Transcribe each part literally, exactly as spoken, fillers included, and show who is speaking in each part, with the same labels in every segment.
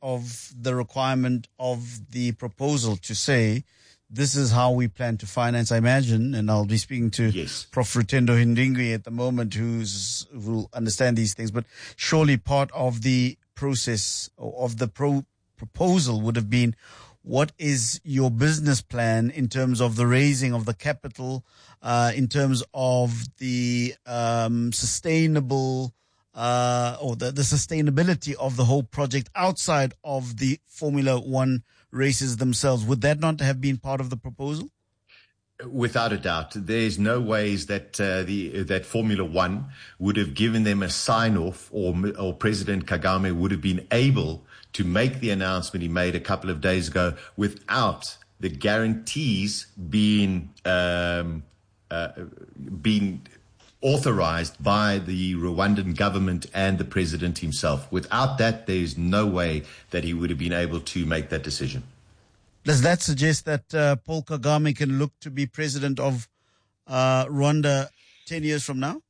Speaker 1: of the requirement of the proposal to say, this is how we plan to finance, I imagine, and I'll be speaking to
Speaker 2: yes.
Speaker 1: Professor Rutendo Hindingwi at the moment, who's who will understand these things. But surely part of the process or of the pro- proposal would have been, what is your business plan in terms of the raising of the capital, uh, in terms of the um, sustainable uh, or the, the sustainability of the whole project outside of the Formula One races themselves? Would that not have been part of the proposal?
Speaker 2: Without a doubt, there's no ways that uh, the that Formula One would have given them a sign-off, or or President Kagame would have been able to make the announcement he made a couple of days ago without the guarantees being um, uh, being authorized by the Rwandan government and the president himself. Without that, there's no way that he would have been able to make that decision.
Speaker 1: Does that suggest that uh, Paul Kagame can look to be president of uh, Rwanda ten years from now?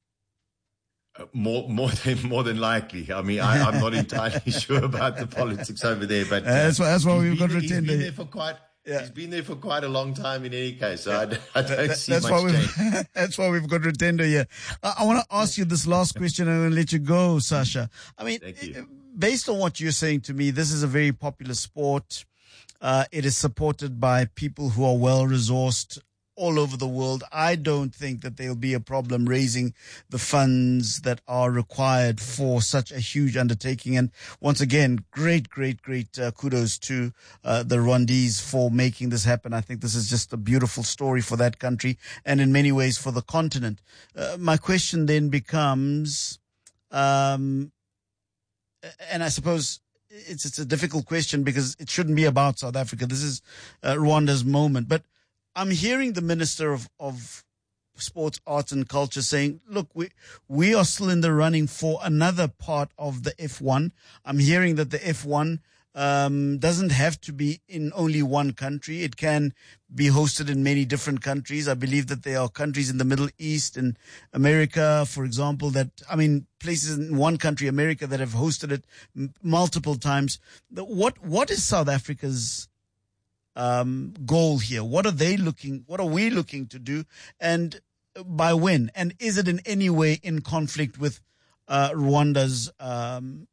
Speaker 2: Uh, more, more than, more than likely. I mean, I, I'm not entirely sure about the politics over there, but uh,
Speaker 1: uh, that's why, that's why we've got
Speaker 2: been,
Speaker 1: Rutendo.
Speaker 2: He's been there for quite. Yeah. He's been there for quite a long time in any case, so yeah. I, don't, I don't
Speaker 1: that,
Speaker 2: see
Speaker 1: that's
Speaker 2: much
Speaker 1: why we've,
Speaker 2: change.
Speaker 1: That's why we've got Rutendo here. I, I want to ask you this last question and I'm going to let you go, Sasha. I mean, based on what you're saying to me, this is a very popular sport. Uh, it is supported by people who are well-resourced all over the world. I don't think that there'll be a problem raising the funds that are required for such a huge undertaking. And once again, great, great, great uh, kudos to uh, the Rwandese for making this happen. I think this is just a beautiful story for that country and in many ways for the continent. Uh, my question then becomes, um, and I suppose it's, it's a difficult question because it shouldn't be about South Africa. This is uh, Rwanda's moment. But I'm hearing the Minister of, of Sports, Arts and Culture saying, look, we, we are still in the running for another part of the F one. I'm hearing that the F one um, doesn't have to be in only one country. It can be hosted in many different countries. I believe that there are countries in the Middle East and America, for example, that, I mean, places in one country, America, that have hosted it m- multiple times. The, what, what is South Africa's um, goal here? What are they looking, what are we looking to do? And by when? And is it in any way in conflict with uh, Rwanda's um,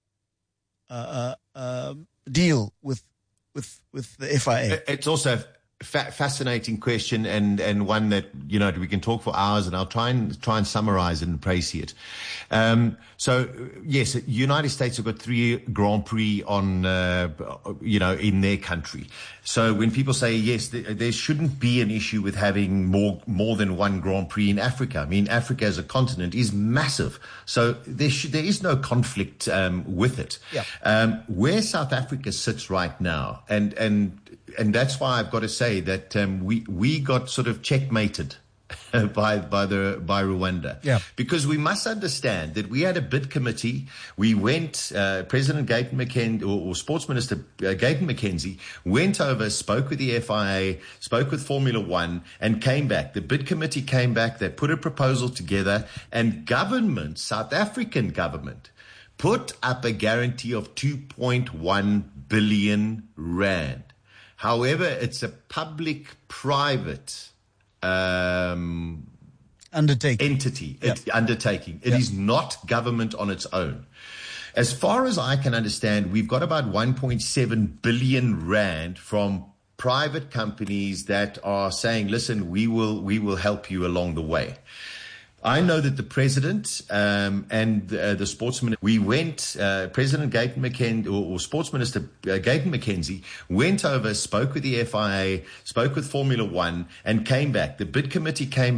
Speaker 1: uh, uh, uh, deal with with with the F I A?
Speaker 2: It's also a fa- fascinating question, and, and one that, you know, we can talk for hours, and I'll try and try and summarize it and praise it. Um, so yes, United States have got three Grand Prix on, uh, you know, in their country. So when people say yes, there, there shouldn't be an issue with having more more than one Grand Prix in Africa. I mean, Africa as a continent is massive, so there should, there is no conflict um, with it.
Speaker 1: Yeah.
Speaker 2: Um, where South Africa sits right now, and and and that's why I've got to say that um, we we got sort of checkmated by by the by Rwanda.
Speaker 1: Yeah.
Speaker 2: Because we must understand that we had a bid committee. We went, uh, President Gayton McKenzie, or, or Sports Minister uh, Gayton McKenzie went over, spoke with the F I A, spoke with Formula One, and came back. The bid committee came back. They put a proposal together, and government, South African government, put up a guarantee of two point one billion rand. However, it's a public-private um,
Speaker 1: undertaking
Speaker 2: entity,
Speaker 1: yep.
Speaker 2: it, undertaking. It
Speaker 1: yep.
Speaker 2: is not government on its own. As far as I can understand, we've got about one point seven billion rand from private companies that are saying, listen, we will, we will help you along the way. I know that the president um, and uh, the sports minister, we went, uh, President Gayton McKenzie, or, or Sports Minister uh, Gayton McKenzie went over, spoke with the F I A, spoke with Formula One, and came back. The bid committee came